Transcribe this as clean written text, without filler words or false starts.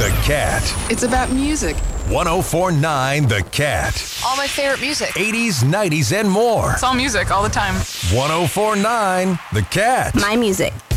The Cat. It's about music. 1049 The Cat. All my favorite music. 80s, 90s, and more. It's all music all the time. 1049 The Cat. My music.